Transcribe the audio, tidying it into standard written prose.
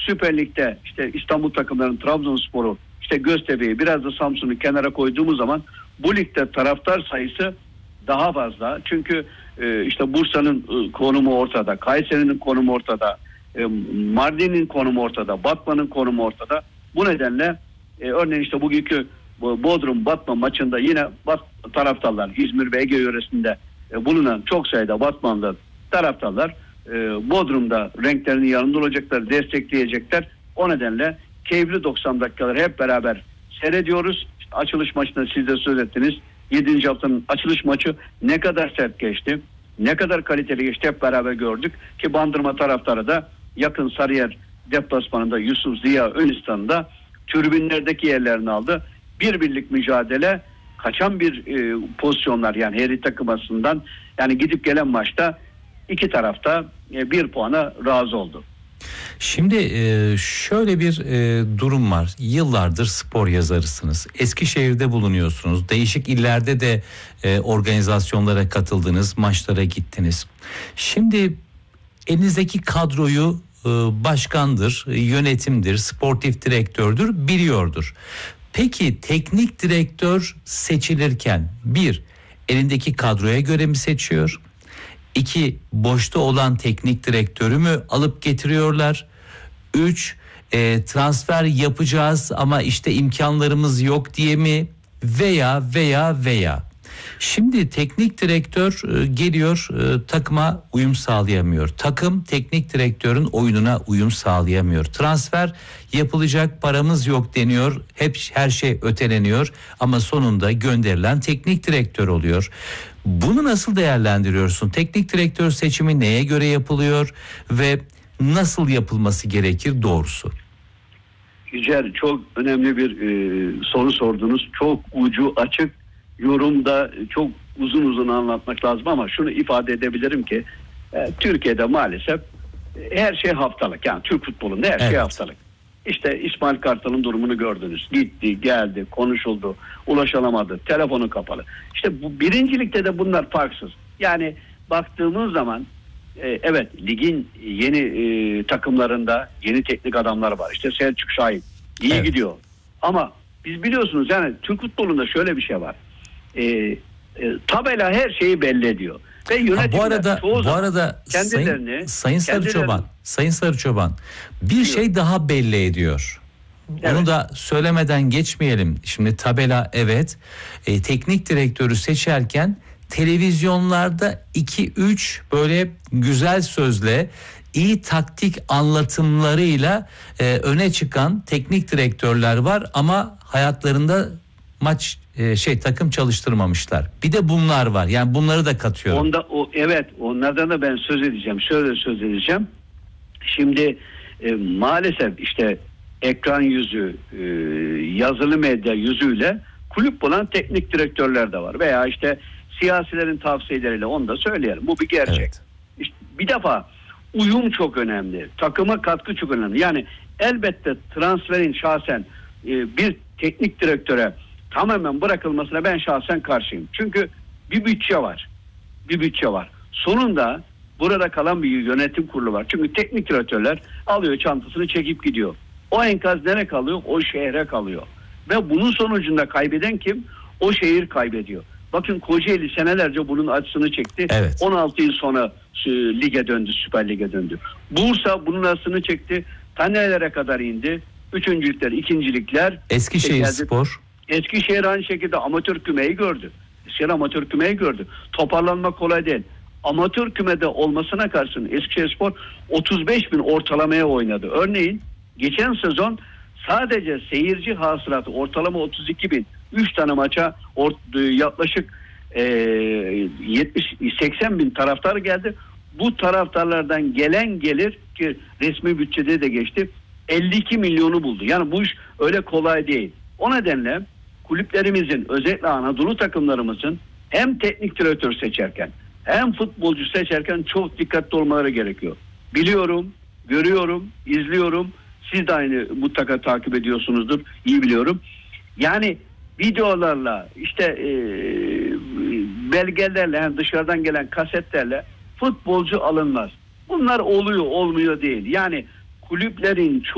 Süper Lig'de işte İstanbul takımlarının Trabzonspor'u, işte Göztepe'yi, biraz da Samsun'u kenara koyduğumuz zaman bu ligde taraftar sayısı daha fazla. Çünkü işte Bursa'nın konumu ortada, Kayseri'nin konumu ortada, Mardin'in konumu ortada, Batman'ın konumu ortada. Bu nedenle örneğin işte bugünkü Bodrum Batman maçında yine taraftarlar, İzmir ve Ege yöresinde bulunan çok sayıda Batmanlı taraftarlar Bodrum'da renklerinin yanında olacaklar, destekleyecekler. O nedenle keyifli 90 dakikaları hep beraber seyrediyoruz. İşte açılış maçında siz de söz ettiniz. 7. haftanın açılış maçı ne kadar sert geçti, ne kadar kaliteli geçti hep beraber gördük. Ki Bandırma taraftarı da yakın Sarıyer deplasmanında Yusuf Ziya Önistan'da tribünlerdeki yerlerini aldı. Bir birlik mücadele, kaçan bir pozisyonlar, yani her iki takım arasından, yani gidip gelen maçta iki tarafta bir puana razı oldu. Şimdi şöyle bir durum var. Yıllardır spor yazarısınız. Eskişehir'de bulunuyorsunuz. Değişik illerde de organizasyonlara katıldınız, maçlara gittiniz. Şimdi elinizdeki kadroyu başkandır, yönetimdir, sportif direktördür, biliyordur. Peki teknik direktör seçilirken bir, elindeki kadroya göre mi seçiyor? İki, boşta olan teknik direktörü mü alıp getiriyorlar? Üç, transfer yapacağız ama işte imkanlarımız yok diye mi? Veya. Şimdi teknik direktör geliyor, takıma uyum sağlayamıyor. Takım teknik direktörün oyununa uyum sağlayamıyor. Transfer yapılacak, paramız yok deniyor. Hep her şey öteleniyor ama sonunda gönderilen teknik direktör oluyor. Bunu nasıl değerlendiriyorsun? Teknik direktör seçimi neye göre yapılıyor ve nasıl yapılması gerekir doğrusu? Yücel, çok önemli bir soru sordunuz. Çok ucu açık, yorumda çok uzun anlatmak lazım ama şunu ifade edebilirim ki Türkiye'de maalesef her şey haftalık. Yani Türk futbolunda her şey haftalık. İşte İsmail Kartal'ın durumunu gördünüz. Gitti, geldi, konuşuldu, ulaşılamadı, telefonu kapalı. İşte bu birincilikte de bunlar farksız. Yani baktığımız zaman evet, ligin yeni takımlarında yeni teknik adamlar var. İşte Selçuk Şahin iyi gidiyor. Ama biz biliyorsunuz, yani Türk futbolunda şöyle bir şey var. Tabela her şeyi belli ediyor. Ve yönetimler bu arada Sayın Sarıçoban bir şey daha belli ediyor. Evet. Onu da söylemeden geçmeyelim. Şimdi tabela teknik direktörü seçerken televizyonlarda 2-3 böyle güzel sözle, iyi taktik anlatımlarıyla öne çıkan teknik direktörler var ama hayatlarında takım çalıştırmamışlar. Bir de bunlar var. Yani bunları da katıyorum. Onlardan da ben söz edeceğim. Şöyle söz edeceğim. Şimdi maalesef işte ekran yüzü, yazılı medya yüzüyle kulüp bulan teknik direktörler de var. Veya işte siyasilerin tavsiyeleriyle, onu da söyleyelim. Bu bir gerçek. Evet. İşte bir defa uyum çok önemli. Takıma katkı çok önemli. Yani elbette transferin şahsen bir teknik direktöre tamamen bırakılmasına ben şahsen karşıyım. Çünkü bir bütçe var. Sonunda burada kalan bir yönetim kurulu var. Çünkü teknik direktörler alıyor çantasını, çekip gidiyor. O enkaz nereye kalıyor? O şehre kalıyor. Ve bunun sonucunda kaybeden kim? O şehir kaybediyor. Bakın Kocaeli senelerce bunun acısını çekti. Evet. 16 yıl sonra lige döndü, Süper Lig'e döndü. Bursa bunun acısını çekti. Tanelere kadar indi. Üçüncülükler, ikincilikler. Eskişehirspor. Eskişehir aynı şekilde amatör kümeyi gördü. Toparlanmak kolay değil. Amatör kümede olmasına karşın Eskişehirspor 35 bin ortalamaya oynadı. Örneğin geçen sezon sadece seyirci hasılatı ortalama 32 bin. 3 tane maça yaklaşık 70-80 bin taraftar geldi. Bu taraftarlardan gelen gelir, ki resmi bütçede de geçti, 52 milyonu buldu. Yani bu iş öyle kolay değil. O nedenle kulüplerimizin, özellikle Anadolu takımlarımızın hem teknik direktör seçerken hem futbolcu seçerken çok dikkatli olmaları gerekiyor. Biliyorum, görüyorum, izliyorum. Siz de aynı mutlaka takip ediyorsunuzdur. İyi biliyorum. Yani videolarla, işte belgelerle, yani dışarıdan gelen kasetlerle futbolcu alınmaz. Bunlar oluyor, olmuyor değil. Yani kulüplerin